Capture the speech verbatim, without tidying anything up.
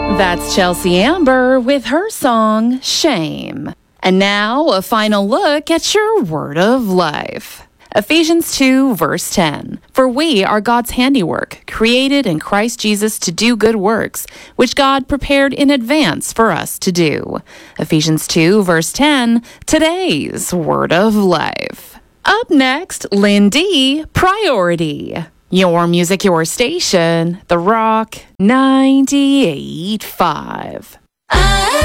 That's Chelsea Amber with her song, Shame. And now, a final look at your word of life. Ephesians two, verse ten. For we are God's handiwork, created in Christ Jesus to do good works, which God prepared in advance for us to do. Ephesians two, verse ten, today's word of life. Up next, Lindy, Priority. Your music, your station, The Rock ninety-eight point five.